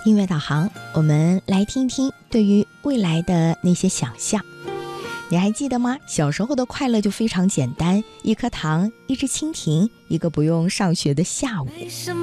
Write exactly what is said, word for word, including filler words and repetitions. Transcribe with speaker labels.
Speaker 1: 音乐导航，我们来听听对于未来的那些想象。你还记得吗？小时候的快乐就非常简单，一颗糖，一只蜻蜓，一个不用上学的下午。